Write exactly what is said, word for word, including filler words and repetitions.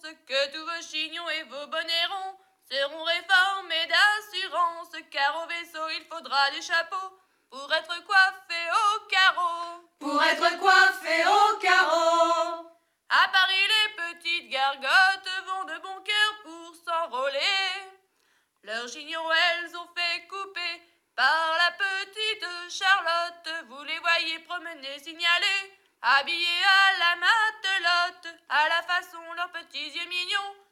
que tous vos chignons et vos bonnets ronds seront réformés d'assurance, car au vaisseau il faudra des chapeaux pour être coiffés au carreau. Pour être coiffés au carreau. À Paris, les petites gargotes vont de bon cœur pour s'enrôler. Leurs chignons, elles ont fait couper par la petite Charlotte. Vous les voyez promener, signaler, habillés à la matelote, à la façon leurs petits yeux mignons